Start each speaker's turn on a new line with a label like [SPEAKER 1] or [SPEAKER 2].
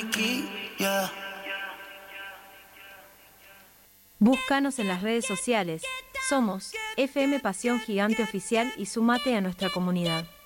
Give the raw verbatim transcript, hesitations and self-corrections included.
[SPEAKER 1] Ricky, yeah.
[SPEAKER 2] Búscanos en las redes sociales. Somos F M Pasión Gigante Oficial y sumate a nuestra comunidad.